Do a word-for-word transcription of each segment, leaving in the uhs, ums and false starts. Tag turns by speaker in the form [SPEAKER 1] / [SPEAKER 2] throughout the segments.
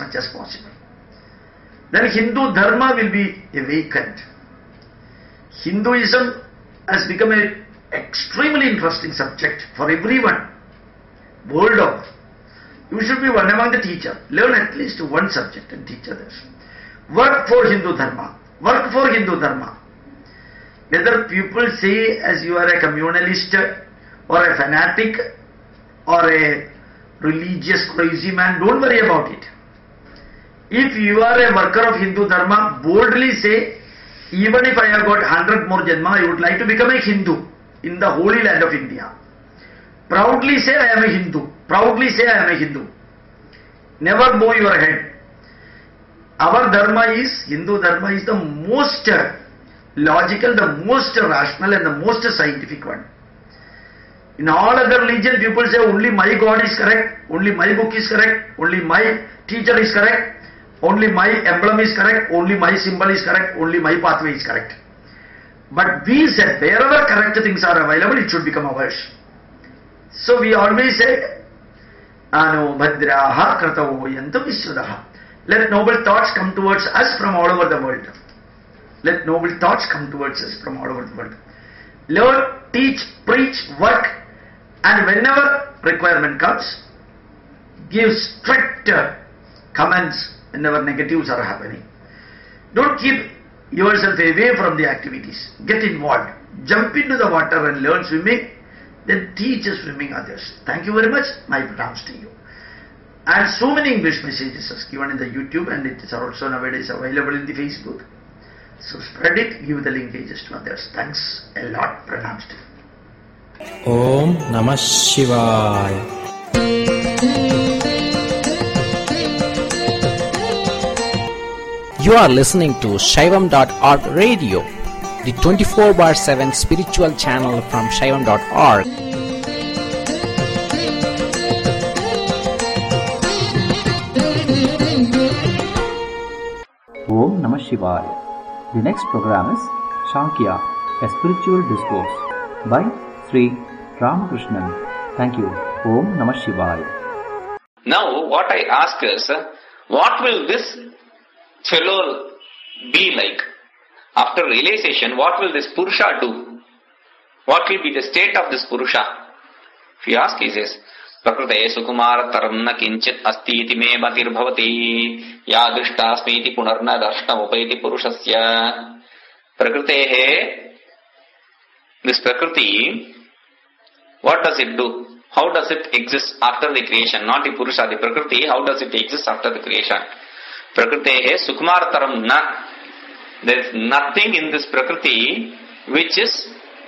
[SPEAKER 1] much as possible. Then Hindu Dharma will be awakened. Hinduism has become an extremely interesting subject for everyone, world over. You should be one among the teachers. Learn at least one subject and teach others. Work for Hindu Dharma. Work for Hindu Dharma. Whether people say as you are a communalist or a fanatic or a religious crazy man, don't worry about it. If you are a worker of Hindu Dharma, boldly say, even if I have got one hundred more Janma, I would like to become a Hindu in the holy land of India. Proudly say, I am a Hindu. Proudly say, I am a Hindu. Never bow your head. Our Dharma is, Hindu Dharma is the most logical, the most rational and the most scientific one. In all other religion, people say only my God is correct, only my book is correct, only my teacher is correct, only my emblem is correct, only my symbol is correct, only my pathway is correct. But we said, wherever correct things are available, it should become ours. So we always said, Ano Bhadraha Kratavo Yantam Viswadaha. Let noble thoughts come towards us from all over the world. Let noble thoughts come towards us from all over the world. Learn, teach, preach, work, and whenever requirement comes, give strict comments whenever negatives are happening. Don't keep yourself away from the activities. Get involved. Jump into the water and learn swimming. Then teach swimming others. Thank you very much. My pranams to you. And so many English messages are given in the YouTube, and it is also nowadays available in the Facebook. So spread it, give the linkages to others. Thanks a lot. Pranams to you.
[SPEAKER 2] Om Namah Shivaya. You are listening to Shaivam dot org radio, the twenty-four bar seven spiritual channel from Shaivam dot org.
[SPEAKER 3] Om Namah Shivaya. The next program is Shankya, a spiritual discourse by Sri Ramakrishnan. Thank you. Om Namah Shivaya.
[SPEAKER 4] Now what I ask is, what will this fellow be like? After realization, what will this Purusha do? What will be the state of this Purusha? If you ask, he says, Prakrite sukumara taramna kinchit asti iti me matir bhavati ya drishta asmiti punarna darshna upaiti purushasya. Prakrite, this Prakriti, what does it do? How does it exist after the creation? Not the Purusha, the Prakriti, how does it exist after the creation? Prakrite sukumartaram na. There is nothing in this Prakriti which is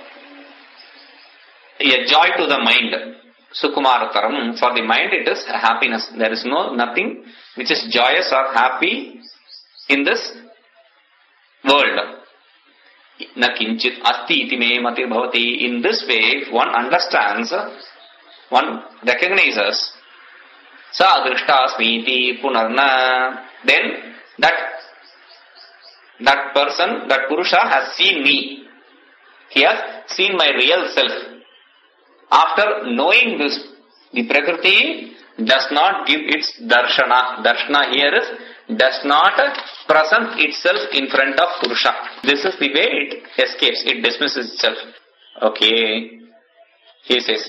[SPEAKER 4] a joy to the mind. Sukumartaram. For the mind it is happiness. There is no nothing which is joyous or happy in this world. Na kinchit asti iti me matir bhavati. In this way, if one understands, one recognizes, sa drishta asmiti punarna, then that that person, that Purusha has seen me. He has seen my real self. After knowing this, the Prakriti does not give its darshana. Darshana here is, does not present itself in front of Purusha. This is the way it escapes, it dismisses itself. Okay. He says,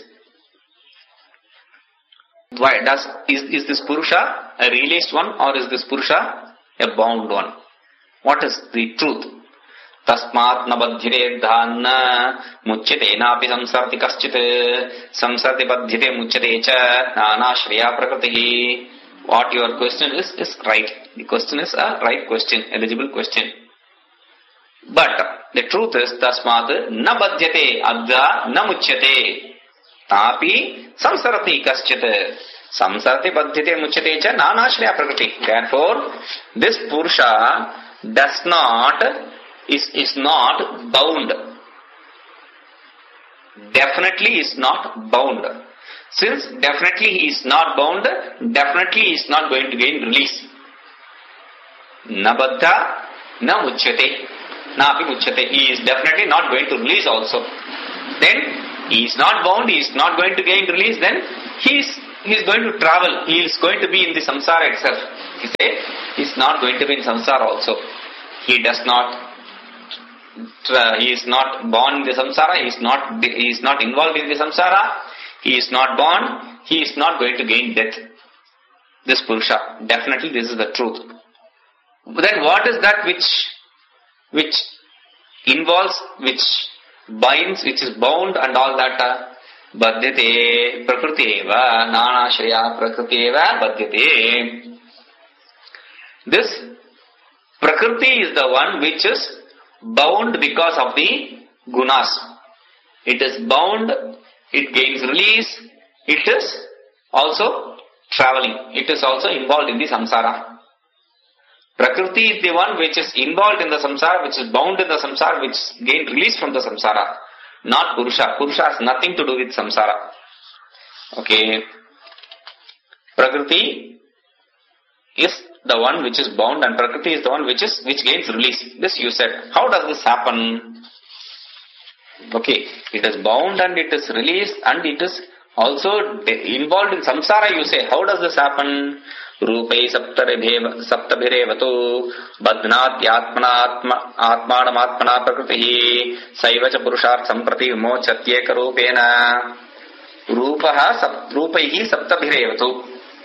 [SPEAKER 4] why does, is, is this Purusha a released one, or is this Purusha a bound one? What is the truth? Tasmat nabadhyate dhanna muchyate napi samsarti kaschit samsarti badhyate muchyate cha nana shriya prakritihi. What your question is, is right. The question is a right question, eligible question. But the truth is, tasmat nabadhyate adha na muchyate tapi samsarti kaschit samsarti badhyate muchyate cha nana shriya prakriti. Therefore, this Purusha does not, is, is not bound. Definitely is not bound. Since definitely he is not bound, definitely he is not going to gain release. Na baddha, na muchyate, na api muchyate. He is definitely not going to release also. Then he is not bound, he is not going to gain release, then he is he is going to travel. He is going to be in the samsara itself. He say, he is not going to be in samsara also. He does not, tra- he is not born in the samsara. He is not, he is not involved in the samsara. He is not born. He is not going to gain death. This Purusha. Definitely this is the truth. Then what is that which, which involves, which binds, which is bound and all that? Uh, Badhyate prakriti eva nanashraya prakriti eva badhyate. This prakriti is the one which is bound because of the gunas. It is bound, it gains release, it is also traveling, it is also involved in the samsara. Prakriti is the one which is involved in the samsara, which is bound in the samsara, which gains release from the samsara. Not Purusha. Purusha has nothing to do with samsara. Okay. Prakriti is the one which is bound and Prakriti is the one which is which gains release. This you said. How does this happen? Okay. It is bound and it is released and it is also involved in samsara, you say. How does this happen? Rupai saptabhirevatu badnatyatmanatma atmanamatmana prakritihi saivacha purusharth samprati vimochatyeka rupena rupaha rupaihi saptabhirevatu.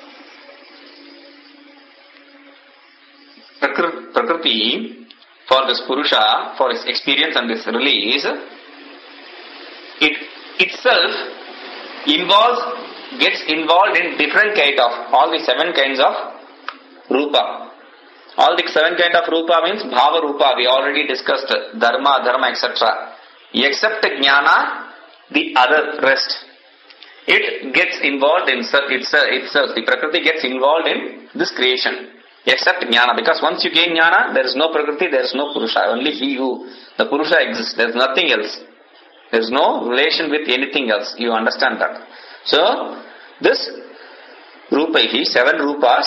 [SPEAKER 4] Prakriti, for this Purusha, for its experience and its release, it itself involves, gets involved in different kind of, all the seven kinds of rupa. All the seven kind of rupa means bhava rupa, we already discussed, dharma, dharma, et cetera. Except jnana, the other rest. It gets involved in itself, itself, the Prakriti gets involved in this creation. Except jnana, because once you gain jnana, there is no Prakriti, there is no Purusha. Only he who, the Purusha exists, there is nothing else. There is no relation with anything else. You understand that. So, this Rupaihi, seven Rupas,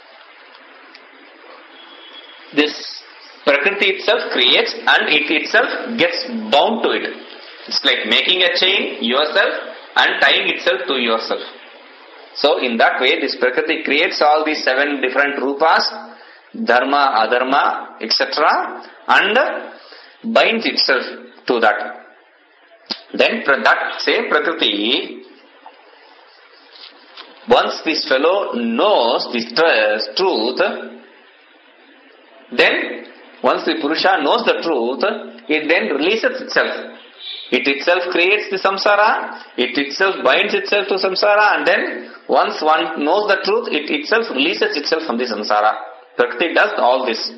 [SPEAKER 4] this Prakriti itself creates and it itself gets bound to it. It's like making a chain yourself and tying itself to yourself. So, in that way, this Prakriti creates all these seven different Rupas, Dharma, Adharma, et cetera, and binds itself to that. Then that same Prakriti, once this fellow knows this truth, then once the Purusha knows the truth, it then releases itself. It itself creates the samsara, it itself binds itself to samsara, and then once one knows the truth, it itself releases itself from the samsara. Prakriti does all this.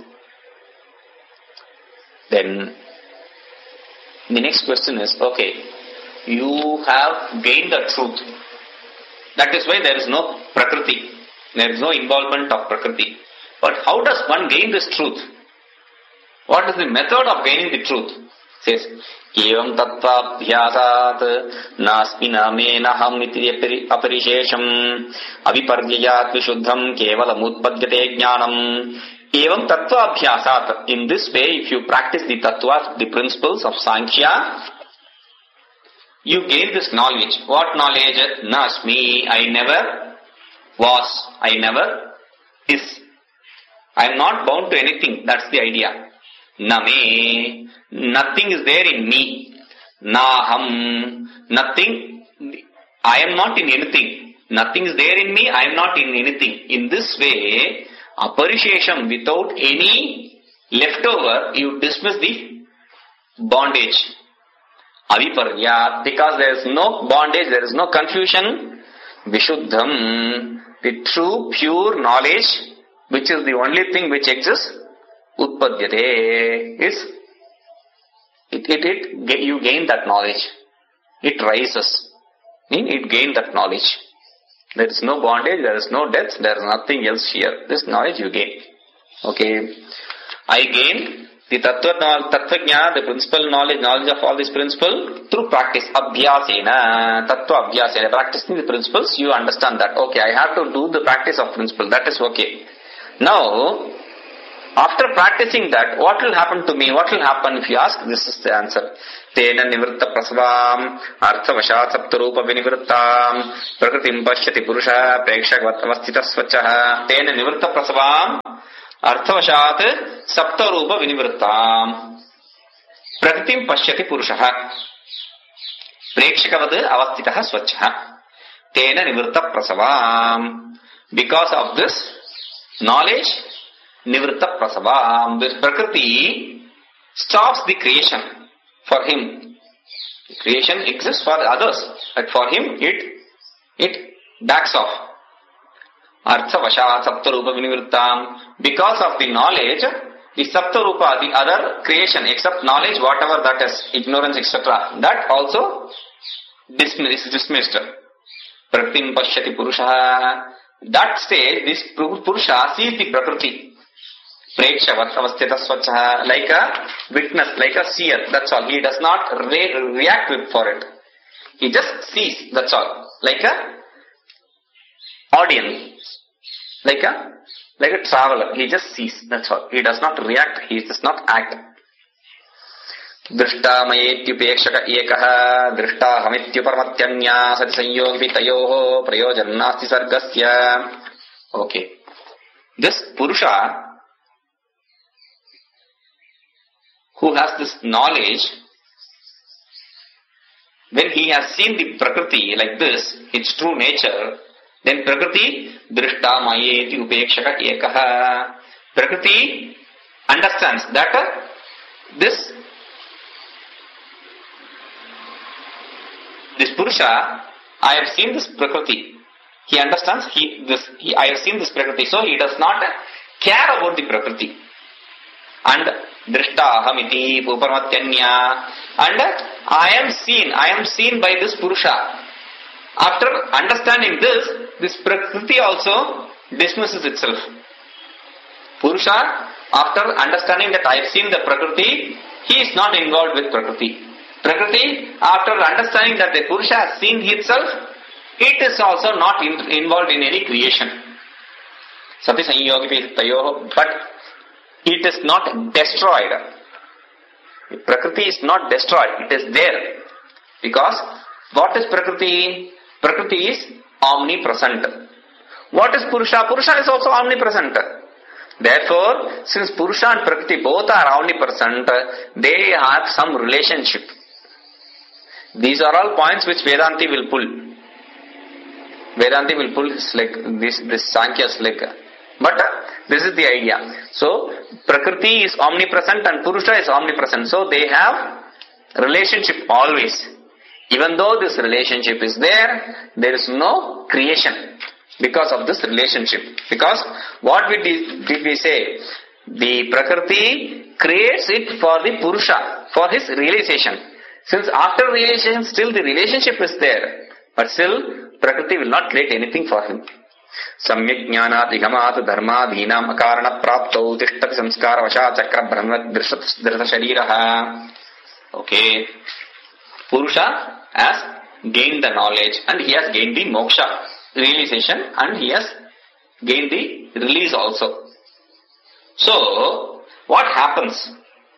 [SPEAKER 4] Then the next question is, okay, you have gained the truth. That is why there is no Prakriti. There is no involvement of Prakriti. But how does one gain this truth? What is the method of gaining the truth? It says, Evam tattva abhyasat nasmi namenaham iti aparishesham aviparyayat vishuddham kevalam utpadyate jnanam. Evam tattva abhyasat. In this way, if you practice the tattvas, the principles of Sankhya, you gain this knowledge. What knowledge? Nasmi, I never was, I never is. I am not bound to anything. That's the idea. Name, nothing is there in me. Naham, nothing, I am not in anything. Nothing is there in me, I am not in anything. In this way, aparishesham, without any leftover, you dismiss the bondage. Aviparyat, because there is no bondage, there is no confusion. Vishuddham, the true, pure knowledge, which is the only thing which exists. Utpadyate is, it, it, it, you gain that knowledge. It rises. Mean it gain that knowledge. There is no bondage, there is no death, there is nothing else here. This knowledge you gain. Okay. I gain the tattva, tattva jnana, the principal knowledge, knowledge of all these principles through practice. Abhyasena, tattva abhyasena, practicing the principles, you understand that. Okay, I have to do the practice of principle. That is okay. Now, after practicing that, what will happen to me? What will happen if you ask? This is the answer. Tena nivritta prasavam artha vashat saptarupa vinivrittam prakritim pashyati purusha prekshakavat avasthita svachah. Tena nivritta prasavam artha vashat saptarupa vinivrittam prakritim pashyati purusha prekshakavat avasthita svachah. Tena nivritta prasavam. Because of this knowledge, nivritta prasavam, this prakriti stops the creation for him. The creation exists for others, but for him it it backs off. Artha vashat saptarupa vinivrittam. Because of the knowledge, the saptarupa, the other creation except knowledge, whatever that is, ignorance, et cetera, that also dismissed, is dismissed. Prakritim pashyati purusha. That stage, this purusha sees the prakriti. Prekshavat avasthita svachaha, like a witness, like a seer, that's all. He does not re- react with for it. He just sees, that's all. Like a audience, like a like a traveler. He just sees, that's all. He does not react, he does not act. Drishta mayetyupekshaka ekaha drishta hamityuparmatyanya sati sanyogi tayoho prayojannasti sargasya. Okay. This purusha who has this knowledge, when he has seen the prakriti like this, its true nature, then prakriti drishta mayeti upekshaka ekaha. Prakriti understands that uh, this this purusha, I have seen this prakriti. He understands he this he, I have seen this prakriti, so he does not care about the prakriti. And drishta ahamiti puparmatyanya, and I am seen, I am seen by this purusha. After understanding this, this prakriti also dismisses itself. Purusha, after understanding that I have seen the prakriti, he is not involved with prakriti. Prakriti, after understanding that the purusha has seen itself, it is also not in, involved in any creation. Sati sanyogi tayoho, but it is not destroyed. Prakriti is not destroyed, it is there. Because what is Prakriti? Prakriti is omnipresent. What is Purusha? Purusha is also omnipresent. Therefore, since Purusha and Prakriti both are omnipresent, they have some relationship. These are all points which Vedanti will pull. Vedanti will pull his leg, this, this Sankhya's leg. But uh, this is the idea. So, Prakriti is omnipresent and Purusha is omnipresent. So, they have relationship always. Even though this relationship is there, there is no creation because of this relationship. Because what we did, did we say? The Prakriti creates it for the Purusha, for his realization. Since after realization, still the relationship is there. But still, Prakriti will not create anything for him. Samyak jnanat igamat dharma dhinam akarana prapto tishtati samskara vasha chakra brahma drishta shariraha. Okay. Purusha has gained the knowledge and he has gained the moksha, realization, and he has gained the release also. So, what happens?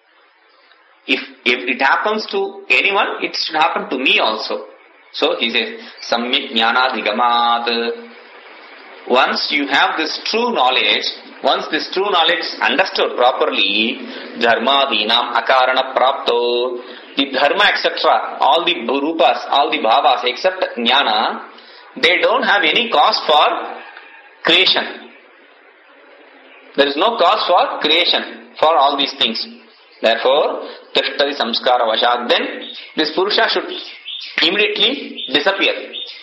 [SPEAKER 4] If, if it happens to anyone, it should happen to me also. So, he says, Samyak jnanat igamat. Once you have this true knowledge, once this true knowledge is understood properly, dharma dhinam akarana prapto, the dharma et cetera, all the rupas, all the bhavas except jnana, they don't have any cause for creation. There is no cause for creation for all these things. Therefore, tishtati samskara vashat, then this purusha should immediately disappear.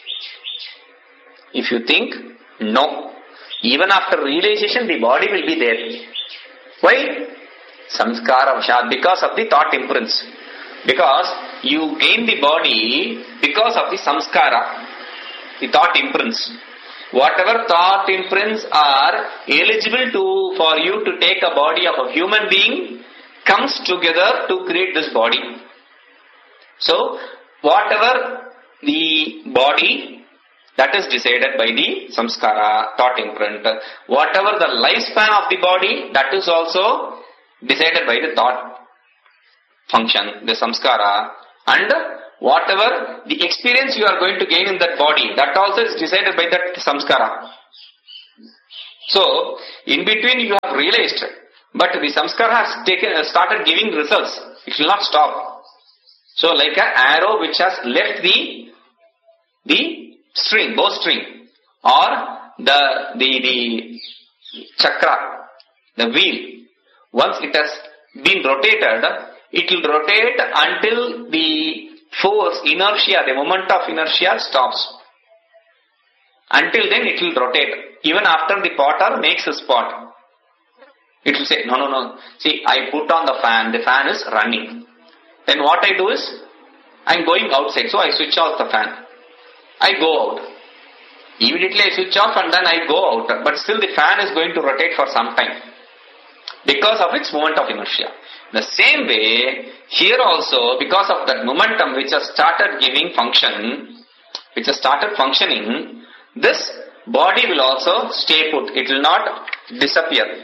[SPEAKER 4] If you think, no. Even after realization, the body will be there. Why? Samskara vashat, because of the thought imprints. Because you gain the body because of the samskara, the thought imprints. Whatever thought imprints are eligible to for you to take a body of a human being comes together to create this body. So, whatever the body That is decided by the samskara, thought imprint. Whatever the lifespan of the body, that is also decided by the thought function, the samskara. And whatever the experience you are going to gain in that body, that also is decided by that samskara. So, in between you have realized, but the samskara has taken, started giving results. It will not stop. So, like an arrow which has left the the string, bowstring, or the the the chakra, the wheel. Once it has been rotated, it will rotate until the force, inertia, the moment of inertia stops. Until then it will rotate. Even after the potter makes his pot, it will say, no, no, no. See, I put on the fan, the fan is running. Then what I do is, I am going outside, so I switch off the fan. I go out. Immediately I switch off and then I go out. But still the fan is going to rotate for some time, because of its moment of inertia. The same way, here also, because of that momentum which has started giving function, which has started functioning, this body will also stay put. It will not disappear.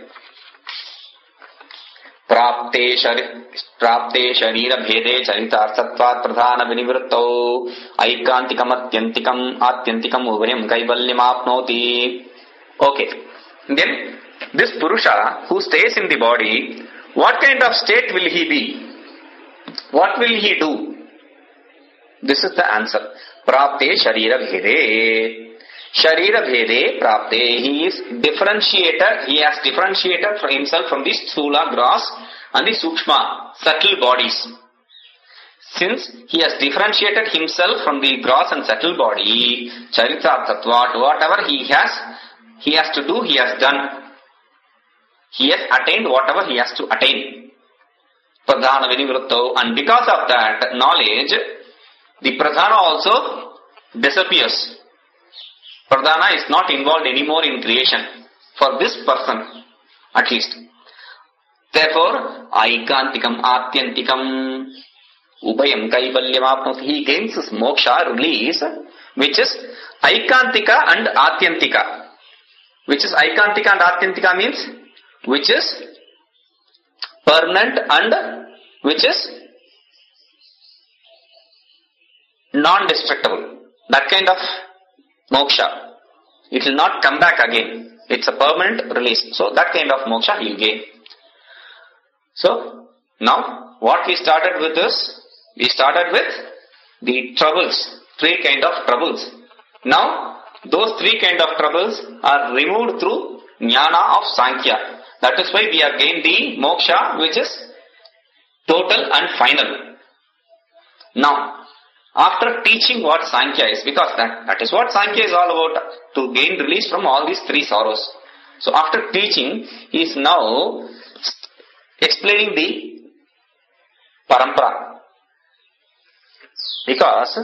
[SPEAKER 4] Prapte sharira bhede charitarthatvat pradhana vinivrittau aikantikam atyantikam atyantikam uvayam kaivalyam apnoti. Okay. Then, this Purusha who stays in the body, what kind of state will he be? What will he do? This is the answer. Prapte sharira bhede. Sharira bhede prapte. He is differentiated. He has differentiated for himself from the sthula, gross, and the sukshma, subtle bodies. Since he has differentiated himself from the gross and subtle body, charitarthatvat, whatever he has, he has to do, he has done. He has attained whatever he has to attain. Pradhana vinivrittau. And because of that knowledge, the pradhana also disappears. Pradhana is not involved anymore in creation. For this person, at least. Therefore, aikantikam atyantikam ubayam kaivalyam apnoti. He gains his moksha, release, which is aikantika and atyantika. Which is aikantika and atyantika means, which is permanent and which is non-destructible. That kind of moksha. It will not come back again. It's a permanent release. So that kind of moksha he will gain. So now what we started with is, we started with the troubles. Three kind of troubles. Now those three kind of troubles are removed through jnana of Sankhya. That is why we have gained the moksha, which is total and final. Now, after teaching what Sankhya is, because that, that is what Sankhya is all about, to gain release from all these three sorrows. So after teaching, he is now explaining the parampara. Because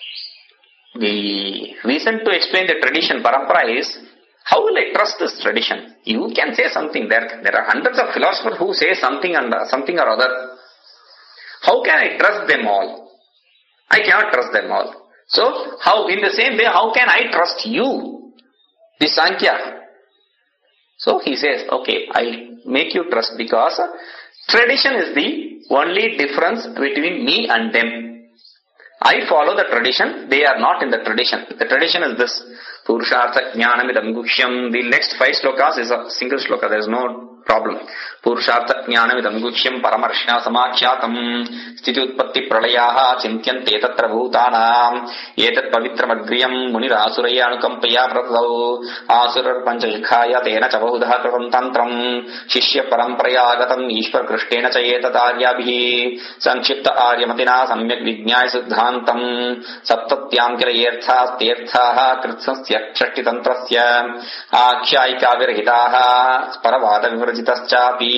[SPEAKER 4] the reason to explain the tradition, parampara, is, how will I trust this tradition? You can say something. There, there are hundreds of philosophers who say something and uh, something or other. How can I trust them all? I cannot trust them all. So, how, in the same way, how can I trust you? The Sankhya. So he says, okay, I make you trust because tradition is the only difference between me and them. I follow the tradition, they are not in the tradition. The tradition is this. Purushartha jnanamidam gukhyam. The next five slokas is a single sloka, there is no problem. Purushartha jnanamidam gukhyam paramarshya samakyatam sthitutpatti pralayaha chintyante tatra bhutanam etat pavitramagryam munirasuraya anukampaya pratau asurar panchalikhaya tena cha bahudha kratam tantram shishya paramparayagatam ishwar krishtena cha etat aryabhi sankhipta aryamatina samyak vijñāya siddhantam saptatyam kirayerthas tirthaha kritsasya षष्टि तंत्रस्य आख्यायिका विरहिताः परवाद विवर्जितश्चापि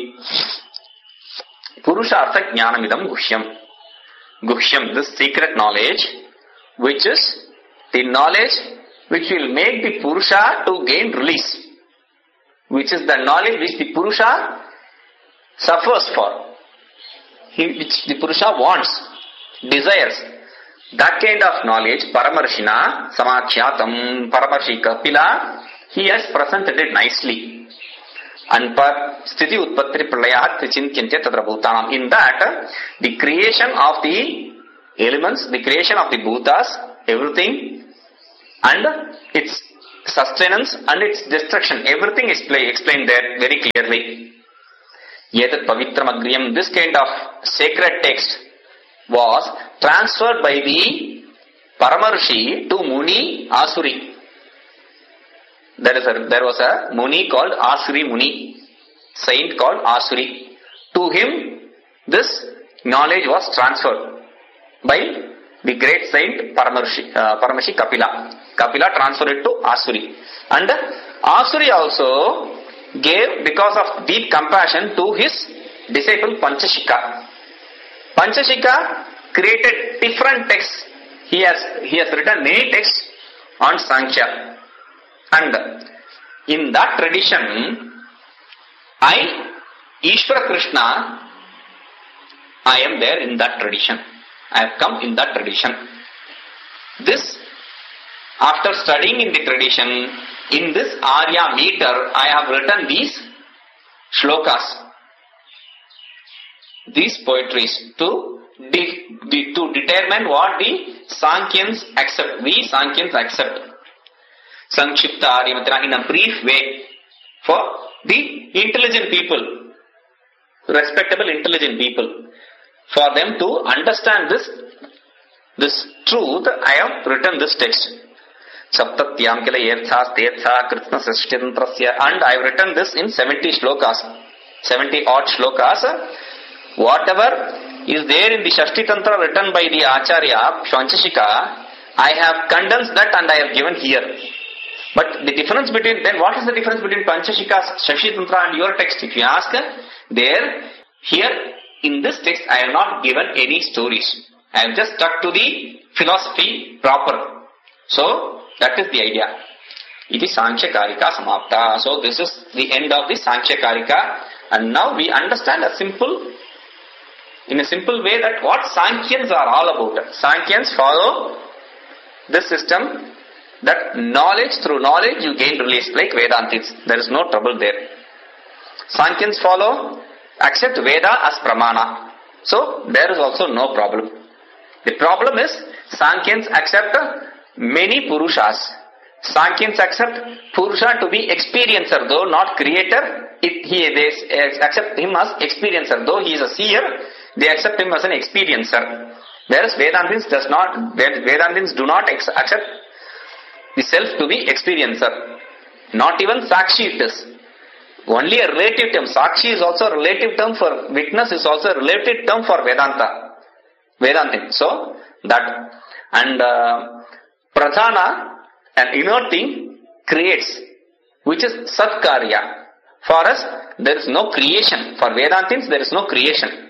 [SPEAKER 4] पुरुषार्थ ज्ञानमिदं गुह्यम. Guhyam, this secret knowledge, which is the knowledge which will make the Purusha to gain release, which is the knowledge which the Purusha suffers for, he, which the Purusha wants, desires. That kind of knowledge, Paramarshina, Samakyatam, Paramarshi Kapila, he has presented it nicely. And par sthiti utpatti pralayat vichintyanti tatra bhutanam. In that, the creation of the elements, the creation of the bhutas, everything, and its sustenance and its destruction, everything is play, explained there very clearly. Yetat pavitram agriyam, this kind of sacred text was transferred by the Paramarshi to Muni Asuri. There is a, there was a Muni called Asuri Muni, saint called Asuri. To him, this knowledge was transferred by the great saint Paramarshi, uh, Paramarshi Kapila. Kapila transferred it to Asuri. And Asuri also gave, because of deep compassion, to his disciple Panchashika. Panchashika created different texts. He has, he has written many texts on Sankhya. And in that tradition, I, Ishvara Krishna, I am there in that tradition. I have come in that tradition. This, after studying in the tradition, in this Arya meter, I have written these shlokas, these poetries to, de- de- to determine what the Sankhyans accept, we Sankhyans accept. Sankshipta Aryamatana, in a brief way, for the intelligent people, respectable intelligent people, for them to understand this, this truth. I have written this text. Saptatyam kila yerthas tetha krishna sashtitantrasya, and I have written this in seventy shlokas, seventy odd shlokas. Whatever is there in the Shashti Tantra written by the Acharya Panchashika, I have condensed that and I have given here. But the difference between, then what is the difference between Panchashika's Shashti Tantra and your text? If you ask, there, here, in this text, I have not given any stories. I have just stuck to the philosophy proper. So, that is the idea. It is Sankhya Karika Samapta. So, this is the end of the Sankhya Karika. And now we understand a simple, in a simple way, that what Sankhyans are all about. Sankhyans follow this system, that knowledge, through knowledge you gain release, like Vedantis. There is no trouble there. Sankhyans follow, accept Veda as Pramana. So, there is also no problem. The problem is, Sankhyans accept many Purushas. Sankhyans accept Purusha to be experiencer, though not creator. It, he, they accept him as experiencer, though he is a seer. They accept him as an experiencer. Whereas Vedantins does not, Vedantins do not ex- accept the self to be experiencer. Not even Sakshi it is. Only a relative term. Sakshi is also a relative term for witness, is also a relative term for Vedanta. Vedantin. So, that. And uh, Pradhana, an inner thing, creates, which is Satkarya. For us, there is no creation. For Vedantins, there is no creation.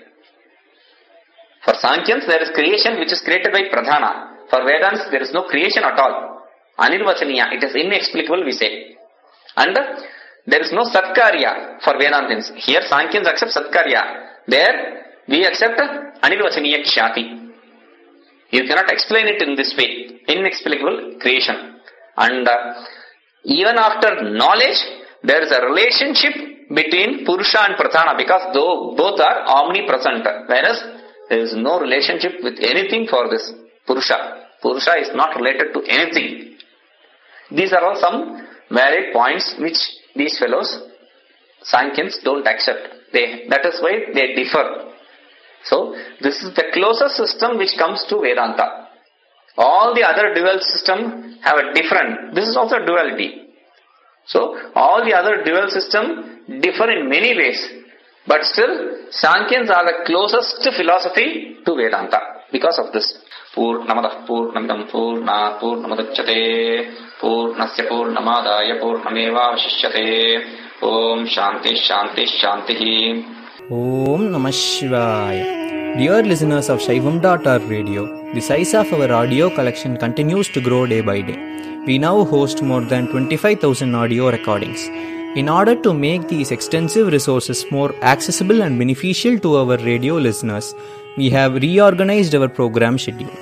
[SPEAKER 4] For Sankhyans, there is creation which is created by Pradhana. For Vedants, there is no creation at all. Anirvachaniya, it is inexplicable, we say. And there is no Satkarya for Vedantins. Here, Sankhyans accept Satkarya. There, we accept Anirvachaniya Kshati. You cannot explain it in this way. Inexplicable creation. And uh, even after knowledge, there is a relationship between Purusha and Pradhana, because though both are omnipresent, whereas there is no relationship with anything for this Purusha. Purusha is not related to anything. These are all some valid points which these fellows, Sankhyans, don't accept. They, that is why they differ. So, this is the closest system which comes to Vedanta. All the other dual system have a different, this is also duality. So, all the other dual system differ in many ways. But still, Sankhyans are the closest philosophy to Vedanta because of this. Purnamadah Purnamidam Purna Purnamadachyate Purnasya Purnamadaya Purnameva Vashishyate Om Shanti Shanti Shanti.
[SPEAKER 5] Om Namah Shivaya. Dear listeners of Shaivam dot org radio, the size of our audio collection continues to grow day by day. We now host more than twenty-five thousand audio recordings. In order to make these extensive resources more accessible and beneficial to our radio listeners, we have reorganized our program schedule.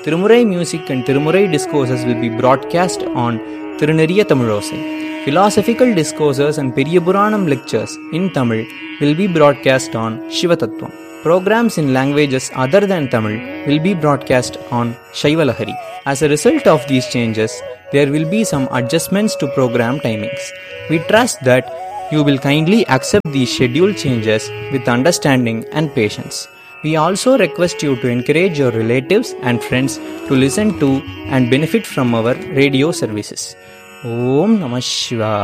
[SPEAKER 5] Tirumurai music and Tirumurai discourses will be broadcast on Tiruneriya Tamilosai. Philosophical discourses and Periyapuranam lectures in Tamil will be broadcast on Shivatattvam. Programs in languages other than Tamil will be broadcast on Shaivalahari. As a result of these changes, there will be some adjustments to program timings. We trust that you will kindly accept these schedule changes with understanding and patience. We also request you to encourage your relatives and friends to listen to and benefit from our radio services. Om Namah Shivaya.